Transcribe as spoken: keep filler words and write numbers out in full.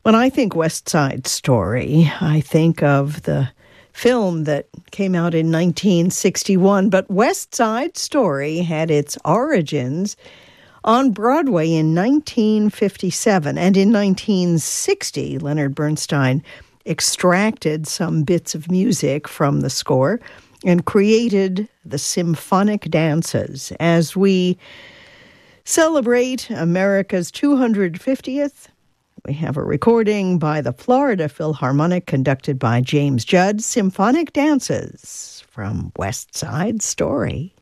When I think West Side Story, I think of the film that came out in nineteen sixty-one, but West Side Story had its origins on Broadway in nineteen fifty-seven, and in nineteen sixty, Leonard Bernstein extracted some bits of music from the score and created the symphonic dances. As we celebrate America's two hundred fiftieth, we have a recording by the Florida Philharmonic conducted by James Judd, Symphonic Dances from West Side Story.